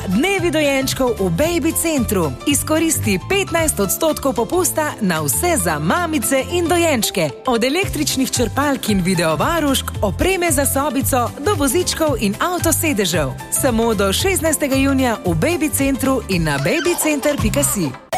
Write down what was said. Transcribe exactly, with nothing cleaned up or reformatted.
dnevi dojenčkov v Baby Centru. Izkoristi petnajst odstotkov popusta na vse za mamice in dojenčke. Od električnih črpalk in videovarušk, opreme za sobico do vozičkov in avtosedežev. Samo do šestnajstega junija v Baby Centru in na babycenter pika si.